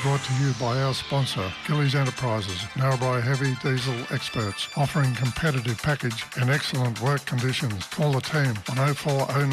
brought to you by our sponsor, Gillies Enterprises, Narrabri heavy diesel experts, offering competitive package and excellent work conditions. Call the team on 0409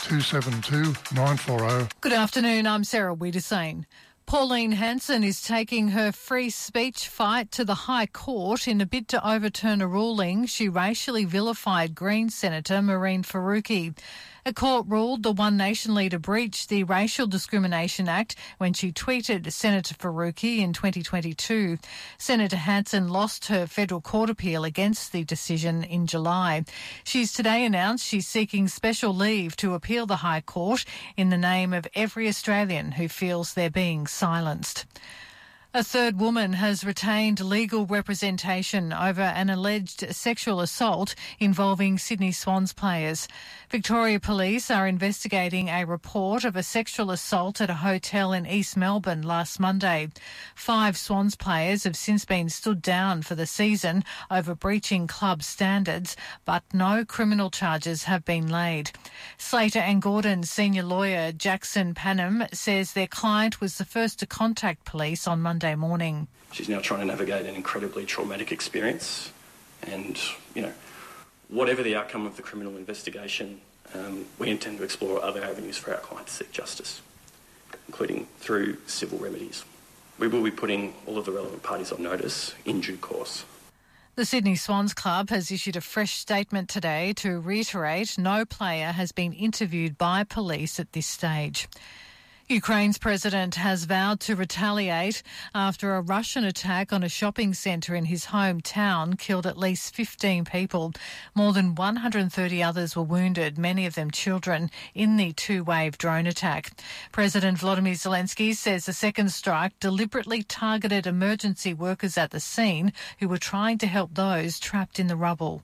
272 940. Good afternoon, I'm Sarah Wiedersane. Pauline Hanson is taking her free speech fight to the High Court in a bid to overturn a ruling she racially vilified Greens Senator Mehreen Faruqi. A court ruled the One Nation leader breached the Racial Discrimination Act when she tweeted Senator Faruqi in 2022. Senator Hanson lost her federal court appeal against the decision in July. She's today announced she's seeking special leave to appeal the High Court in the name of every Australian who feels they're being silenced. A third woman has retained legal representation over an alleged sexual assault involving Sydney Swans players. Victoria Police are investigating a report of a sexual assault at a hotel in East Melbourne last Monday. 5 Swans players have since been stood down for the season over breaching club standards, but no criminal charges have been laid. Slater and Gordon senior lawyer Jackson Panham says their client was the first to contact police on Monday morning. She's now trying to navigate an incredibly traumatic experience and, whatever the outcome of the criminal investigation, we intend to explore other avenues for our client to seek justice, including through civil remedies. We will be putting all of the relevant parties on notice in due course. The Sydney Swans Club has issued a fresh statement today to reiterate no player has been interviewed by police at this stage. Ukraine's president has vowed to retaliate after a Russian attack on a shopping centre in his hometown killed at least 15 people. More than 130 others were wounded, many of them children, in the 2-wave drone attack. President Volodymyr Zelensky says the second strike deliberately targeted emergency workers at the scene who were trying to help those trapped in the rubble.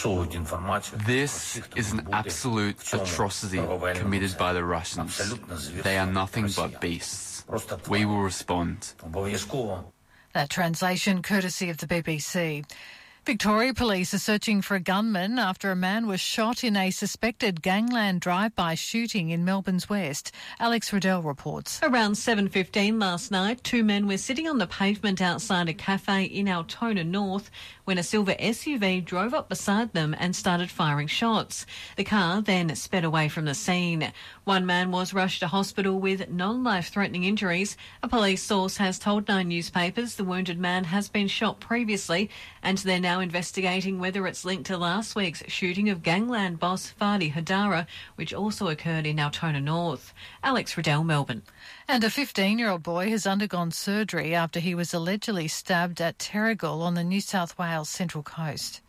This is an absolute atrocity committed by the Russians. They are nothing but beasts. We will respond. That translation courtesy of the BBC. Victoria Police are searching for a gunman after a man was shot in a suspected gangland drive-by shooting in Melbourne's west. Alex Riddell reports. Around 7:15 last night, 2 men were sitting on the pavement outside a cafe in Altona North when a silver SUV drove up beside them and started firing shots. The car then sped away from the scene. One man was rushed to hospital with non-life-threatening injuries. A police source has told 9 newspapers the wounded man has been shot previously and they're now investigating whether it's linked to last week's shooting of gangland boss Fadi Hadara, which also occurred in Altona North. Alex Riddell, Melbourne. And a 15-year-old boy has undergone surgery after he was allegedly stabbed at Terrigal on the New South Wales Central Coast.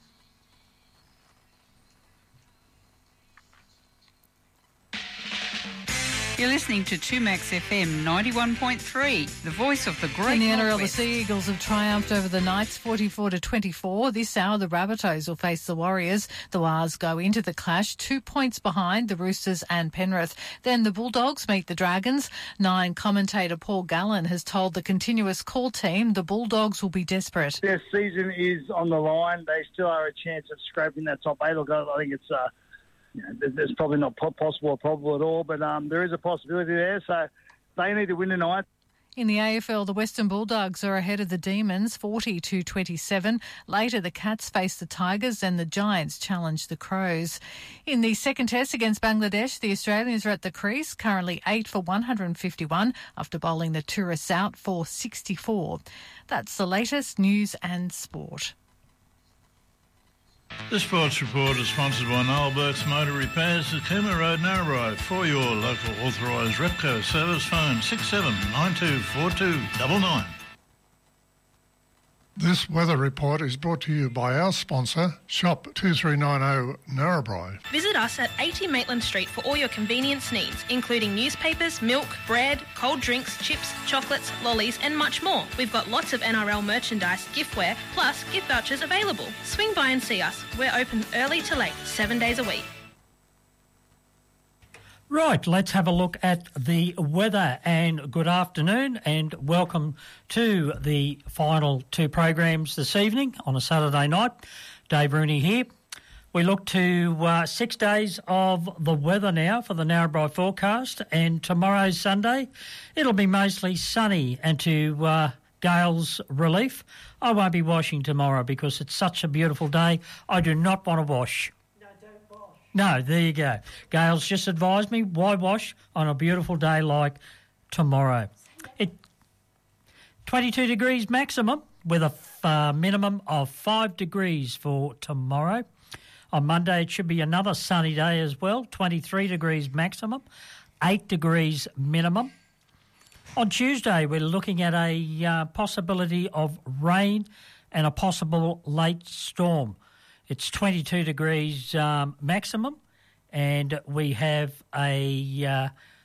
You're listening to 2Max FM 91.3, the voice of the Great In the NRL, the Northwest. Sea Eagles have triumphed over the Knights 44-24. This hour, the Rabbitohs will face the Warriors. The Wars go into the clash 2 points behind the Roosters and Penrith. Then the Bulldogs meet the Dragons. Nine commentator Paul Gallen has told the Continuous Call team the Bulldogs will be desperate. Their season is on the line. They still are a chance of scraping that top 8. I think it's there's probably not possible or probable at all, but there is a possibility there. So they need to win tonight. In the AFL, the Western Bulldogs are ahead of the Demons, 40-27. Later, the Cats face the Tigers and the Giants challenge the Crows. In the second test against Bangladesh, the Australians are at the crease, currently 8 for 151 after bowling the tourists out for 64. That's the latest news and sport. The Sports Report is sponsored by Noel Burke's Motor Repairs at Cooma Road, Narrabri. For your local authorised Repco service, phone 67924299. This weather report is brought to you by our sponsor, Shop 2390 Narrabri. Visit us at 80 Maitland Street for all your convenience needs, including newspapers, milk, bread, cold drinks, chips, chocolates, lollies and much more. We've got lots of NRL merchandise, giftware, plus gift vouchers available. Swing by and see us. We're open early to late, 7 days a week. Right, let's have a look at the weather, and good afternoon and welcome to the final 2 programs this evening on a Saturday night. Dave Rooney here. We look to 6 days of the weather now for the Narrabri forecast, and tomorrow, Sunday, it'll be mostly sunny, and to Gail's relief, I won't be washing tomorrow because it's such a beautiful day. I do not want to wash. No, don't wash. No, there you go. Gail's just advised me, why wash on a beautiful day like tomorrow? 22 degrees maximum with a minimum of 5 degrees for tomorrow. On Monday, it should be another sunny day as well, 23 degrees maximum, 8 degrees minimum. On Tuesday, we're looking at a possibility of rain and a possible late storm. It's 22 degrees maximum, and we have a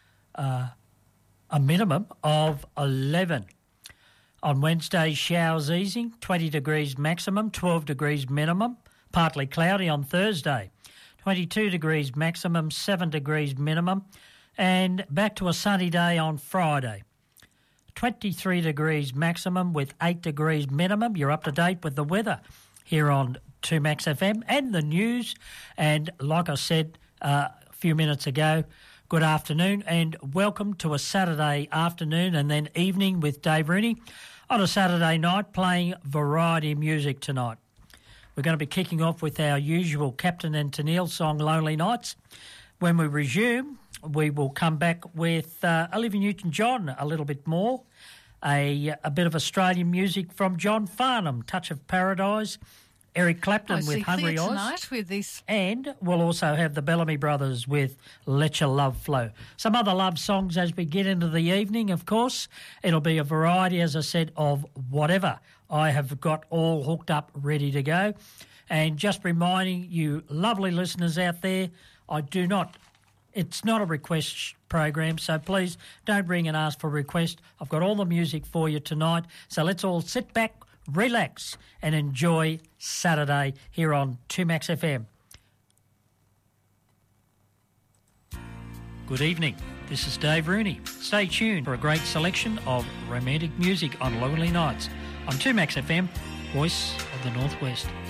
minimum of 11. On Wednesday, showers easing, 20 degrees maximum, 12 degrees minimum. Partly cloudy on Thursday, 22 degrees maximum, 7 degrees minimum, and back to a sunny day on Friday. 23 degrees maximum with 8 degrees minimum. You're up to date with the weather here on 2Max FM and the news. And like I said a few minutes ago, good afternoon and welcome to a Saturday afternoon and then evening with Dave Rooney on a Saturday night playing variety music tonight. We're going to be kicking off with our usual Captain and Tennille song, Lonely Nights. When we resume, we will come back with Olivia Newton-John a little bit more, a bit of Australian music from John Farnham, Touch of Paradise, Eric Clapton with Hungry Eyes. Tonight with this. And we'll also have the Bellamy Brothers with Let Your Love Flow. Some other love songs as we get into the evening, of course. It'll be a variety, as I said, of whatever I have got all hooked up, ready to go. And just reminding you lovely listeners out there, it's not a request program, so please don't ring and ask for a request. I've got all the music for you tonight, so let's all sit back, relax and enjoy Saturday here on 2Max FM. Good evening. This is Dave Rooney. Stay tuned for a great selection of romantic music on Lonely Nights on 2Max FM, Voice of the Northwest.